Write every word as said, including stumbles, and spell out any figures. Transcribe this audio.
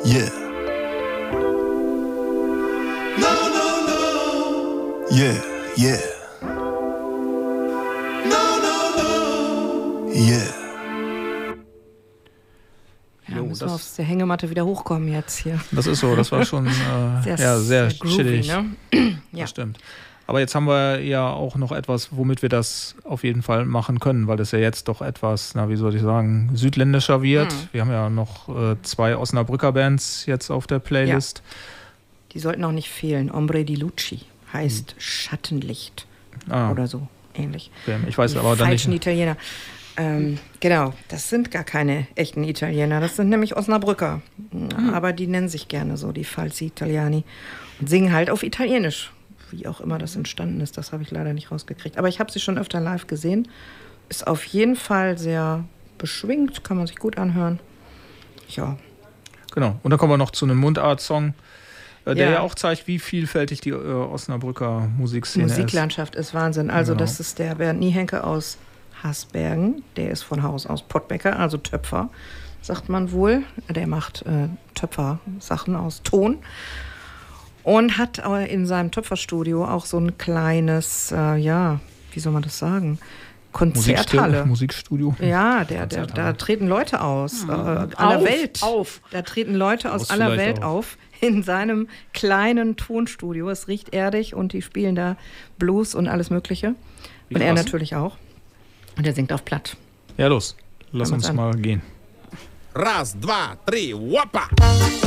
Yeah. No, no, no. Yeah, yeah. No, no, no. Yeah. Ja, müssen wir auf der Hängematte wieder hochkommen jetzt hier. Das ist so, das war schon äh, sehr, ja, sehr, sehr groovy, chillig. Ne? Ja. Das stimmt. Aber jetzt haben wir ja auch noch etwas, womit wir das auf jeden Fall machen können, weil das ja jetzt doch etwas, na wie soll ich sagen, südländischer wird. Hm. Wir haben ja noch äh, zwei Osnabrücker Bands jetzt auf der Playlist. Ja. Die sollten auch nicht fehlen. Ombre di Luci heißt hm. Schattenlicht ah. oder so ähnlich. Okay. Ich weiß Die aber dann nicht. Falschen Italiener. Ähm, genau, das sind gar keine echten Italiener, das sind nämlich Osnabrücker. Hm. Aber die nennen sich gerne so, die Falsi Italiani. Und singen halt auf Italienisch. Wie auch immer das entstanden ist, das habe ich leider nicht rausgekriegt. Aber ich habe sie schon öfter live gesehen. Ist auf jeden Fall sehr beschwingt, kann man sich gut anhören. Ja. Genau, und dann kommen wir noch zu einem Mundart-Song, äh, der ja. ja auch zeigt, wie vielfältig die äh, Osnabrücker Musikszene ist. Musiklandschaft ist Wahnsinn. Also genau. Das ist der Bernd Niehenke aus Hasbergen. Der ist von Haus aus Pottbäcker, also Töpfer, sagt man wohl. Der macht äh, Töpfer-Sachen aus Ton. Und hat in seinem Töpferstudio auch so ein kleines, äh, ja, wie soll man das sagen? Konzerthalle. Musikstudio. Ja, der, der, da treten Leute aus mhm. äh, aller auf, Welt. Auf. Da treten Leute aus aller Welt auf. auf in seinem kleinen Tonstudio. Es riecht erdig und die spielen da Blues und alles Mögliche. Wie und er was? Natürlich auch. Und er singt auf Platt. Ja, los. Lass uns an. mal gehen. Raz, dva, tri, wappa!